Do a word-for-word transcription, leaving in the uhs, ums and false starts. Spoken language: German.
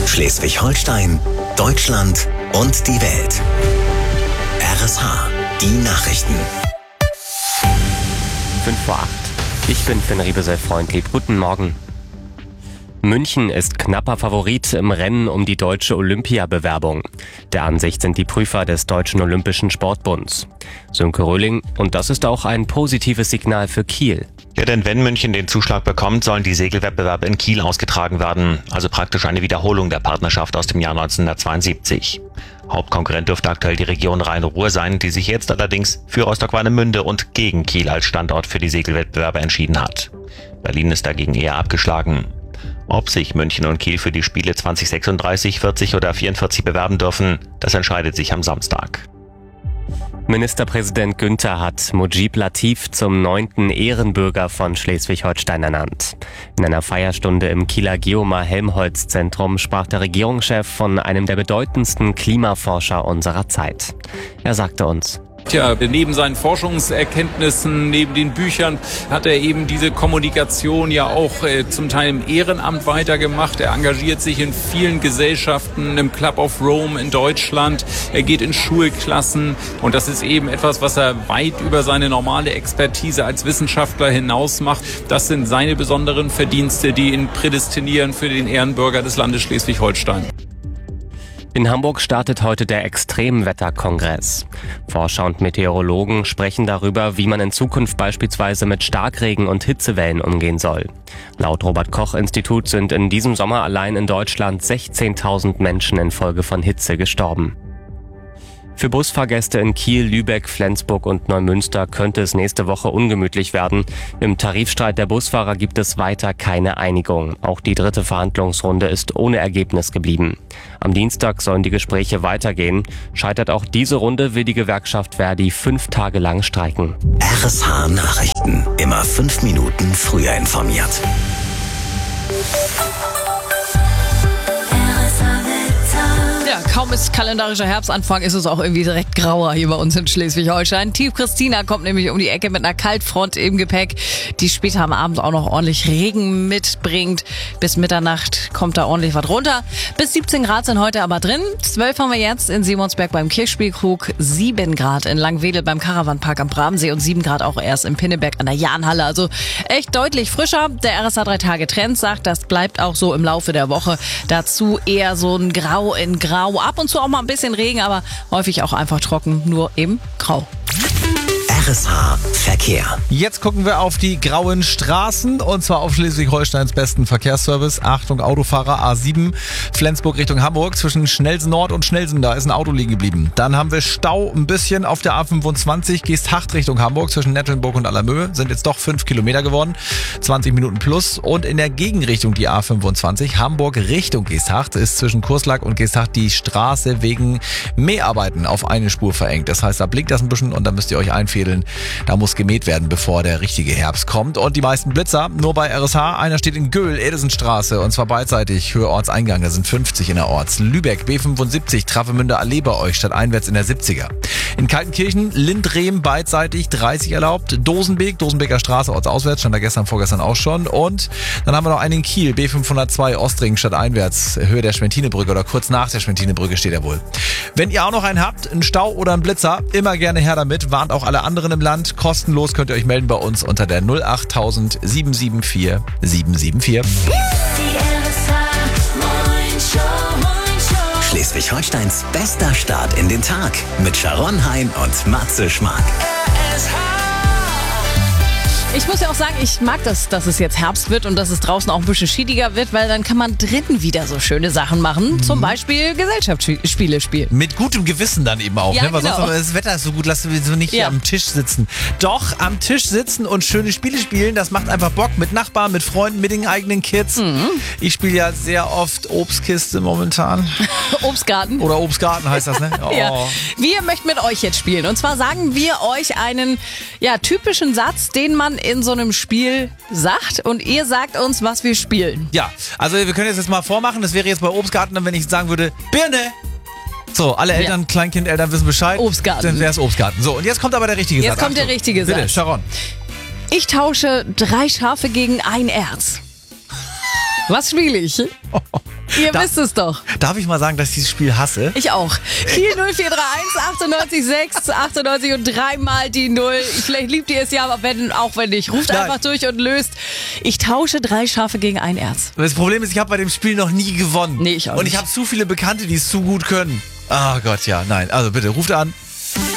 Schleswig-Holstein, Deutschland und die Welt. R S H, die Nachrichten. fünf vor acht. Ich bin Finn Riebesell-Freundlieb. Guten Morgen. München ist knapper Favorit im Rennen um die deutsche Olympiabewerbung. Der Ansicht sind die Prüfer des Deutschen Olympischen Sportbunds. Sönke Röhling, und das ist auch ein positives Signal für Kiel. Ja, denn wenn München den Zuschlag bekommt, sollen die Segelwettbewerbe in Kiel ausgetragen werden. Also praktisch eine Wiederholung der Partnerschaft aus dem Jahr neunzehnhundertzweiundsiebzig. Hauptkonkurrent dürfte aktuell die Region Rhein-Ruhr sein, die sich jetzt allerdings für Rostock-Warnemünde und gegen Kiel als Standort für die Segelwettbewerbe entschieden hat. Berlin ist dagegen eher abgeschlagen. Ob sich München und Kiel für die Spiele zwanzig sechsunddreißig, vierzig oder vierundvierzig bewerben dürfen, das entscheidet sich am Samstag. Ministerpräsident Günther hat Mujib Latif zum neunten Ehrenbürger von Schleswig-Holstein ernannt. In einer Feierstunde im Kieler Geomar-Helmholtz-Zentrum sprach der Regierungschef von einem der bedeutendsten Klimaforscher unserer Zeit. Er sagte uns: Tja, neben seinen Forschungserkenntnissen, neben den Büchern hat er eben diese Kommunikation ja auch äh, zum Teil im Ehrenamt weitergemacht. Er engagiert sich in vielen Gesellschaften, im Club of Rome in Deutschland. Er geht in Schulklassen und das ist eben etwas, was er weit über seine normale Expertise als Wissenschaftler hinaus macht. Das sind seine besonderen Verdienste, die ihn prädestinieren für den Ehrenbürger des Landes Schleswig-Holstein. In Hamburg startet heute der Extremwetterkongress. Forscher und Meteorologen sprechen darüber, wie man in Zukunft beispielsweise mit Starkregen und Hitzewellen umgehen soll. Laut Robert-Koch-Institut sind in diesem Sommer allein in Deutschland sechzehntausend Menschen infolge von Hitze gestorben. Für Busfahrgäste in Kiel, Lübeck, Flensburg und Neumünster könnte es nächste Woche ungemütlich werden. Im Tarifstreit der Busfahrer gibt es weiter keine Einigung. Auch die dritte Verhandlungsrunde ist ohne Ergebnis geblieben. Am Dienstag sollen die Gespräche weitergehen. Scheitert auch diese Runde, will die Gewerkschaft Verdi fünf Tage lang streiken. R S H Nachrichten. Immer fünf Minuten früher informiert. Kaum ist kalendarischer Herbstanfang, ist es auch irgendwie direkt grauer hier bei uns in Schleswig-Holstein. Tief Christina kommt nämlich um die Ecke mit einer Kaltfront im Gepäck, die später am Abend auch noch ordentlich Regen mitbringt. Bis Mitternacht kommt da ordentlich was runter. Bis siebzehn Grad sind heute aber drin. zwölf haben wir jetzt in Simonsberg beim Kirchspielkrug, sieben Grad in Langwedel beim Caravanpark am Bramsee und sieben Grad auch erst in Pinneberg an der Jahnhalle. Also echt deutlich frischer. Der R S H drei Tage Trend sagt, das bleibt auch so im Laufe der Woche. Dazu eher so ein Grau in Grau. Ab und zu auch mal ein bisschen Regen, aber häufig auch einfach trocken, nur eben grau. R S H Verkehr. Jetzt gucken wir auf die grauen Straßen und zwar auf Schleswig-Holsteins besten Verkehrsservice. Achtung Autofahrer, A sieben, Flensburg Richtung Hamburg, zwischen Schnelsen Nord und Schnelsen, da ist ein Auto liegen geblieben. Dann haben wir Stau ein bisschen auf der A fünfundzwanzig, Geesthacht Richtung Hamburg, zwischen Nettelnburg und Allermöhe, sind jetzt doch fünf Kilometer geworden, zwanzig Minuten plus. Und in der Gegenrichtung die A fünfundzwanzig, Hamburg Richtung Geesthacht, ist zwischen Kurslack und Geesthacht die Straße wegen Mäharbeiten auf eine Spur verengt. Das heißt, da blinkt das ein bisschen und dann müsst ihr euch einfädeln. Da muss gemäht werden, bevor der richtige Herbst kommt. Und die meisten Blitzer nur bei R S H. Einer steht in Göhl, Edelsenstraße, und zwar beidseitig, Höhe Ortseingang, da sind fünfzig in der Orts. Lübeck, B fünfundsiebzig, Travemünde Allee bei euch, statt einwärts in der siebziger. In Kaltenkirchen, Lindrehm beidseitig, dreißig erlaubt. Dosenbeek, Dosenbeker Straße, ortsauswärts, stand da gestern, vorgestern auch schon. Und dann haben wir noch einen in Kiel, B fünfhundertzwei, Ostring, statt einwärts, Höhe der Schwentinebrücke oder kurz nach der Schwentinebrücke steht er wohl. Wenn ihr auch noch einen habt, einen Stau oder einen Blitzer, immer gerne her damit, warnt auch alle anderen im Land. Kostenlos könnt ihr euch melden bei uns unter der null acht null null sieben sieben vier sieben sieben vier. Schleswig-Holsteins bester Start in den Tag mit Sharon Hein und Matze Schmark. Ich muss ja auch sagen, ich mag das, dass es jetzt Herbst wird und dass es draußen auch ein bisschen schiediger wird, weil dann kann man drinnen wieder so schöne Sachen machen. Mhm. Zum Beispiel Gesellschaftsspiele spielen. Mit gutem Gewissen dann eben auch, ja, ne? Weil genau. sonst aber das Wetter ist so gut, lass uns so nicht ja. hier am Tisch sitzen. Doch, am Tisch sitzen und schöne Spiele spielen, das macht einfach Bock. Mit Nachbarn, mit Freunden, mit den eigenen Kids. Mhm. Ich spiele ja sehr oft Obstkiste momentan. Obstgarten. Oder Obstgarten heißt das, ne? Oh. Ja. Wir möchten mit euch jetzt spielen. Und zwar sagen wir euch einen ja, typischen Satz, den man in so einem Spiel sagt, und ihr sagt uns, was wir spielen. Ja, also wir können jetzt, jetzt mal vormachen, das wäre jetzt bei Obstgarten, wenn ich sagen würde, Birne. So, alle Eltern, ja. Kleinkindeltern wissen Bescheid. Obstgarten. Dann wäre es Obstgarten. So, und jetzt kommt aber der richtige jetzt Satz. Jetzt kommt Achtung. der richtige Bitte, Satz. Sharon. Ich tausche drei Schafe gegen ein Erz. Was spiele ich? Ihr Da- wisst es doch. Darf ich mal sagen, dass ich dieses Spiel hasse? Ich auch. Kiel null vier drei eins achtundneunzig sechs achtundneunzig und dreimal die Null. Vielleicht liebt ihr es ja, aber wenn, auch wenn nicht. Ruft Nein. einfach durch und löst. Ich tausche drei Schafe gegen ein Erz. Das Problem ist, ich habe bei dem Spiel noch nie gewonnen. Nee, ich auch Und nicht. ich habe zu viele Bekannte, die es zu gut können. Ah Gott, ja, nein. Also bitte, ruft an.